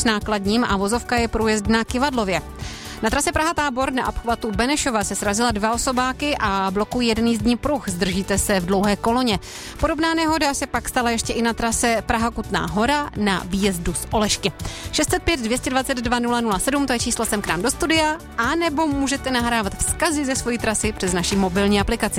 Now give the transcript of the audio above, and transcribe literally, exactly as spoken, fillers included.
s nákladním a vozovka je průjezdná Kyvadlově. Na trase Praha-Tábor na obchvatu Benešova se srazila dva osobáky a blokují jeden jízdní pruh. Zdržíte se v dlouhé koloně. Podobná nehoda se pak stala ještě i na trase Praha-Kutná Hora na výjezdu z Olešky. šest set pět dvě dvacet dva nula nula sedm, to je číslo sem k nám do studia, a nebo můžete nahrávat vzkazy ze svojí trasy přes naši mobilní aplikaci.